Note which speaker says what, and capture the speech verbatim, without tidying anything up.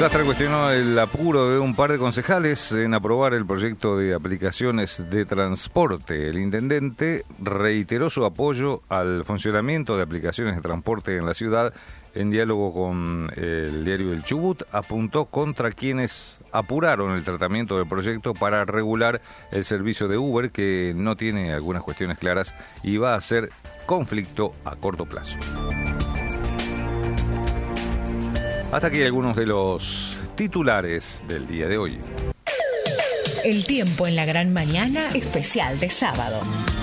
Speaker 1: Sastre cuestionó el apuro de un par de concejales en aprobar el proyecto de aplicaciones de transporte. El intendente reiteró su apoyo al funcionamiento de aplicaciones de transporte en la ciudad. En diálogo con el diario El Chubut, apuntó contra quienes apuraron el tratamiento del proyecto para regular el servicio de Uber, que no tiene algunas cuestiones claras y va a ser conflicto a corto plazo. Hasta aquí algunos de los titulares del día de hoy.
Speaker 2: El tiempo en la gran mañana especial de sábado.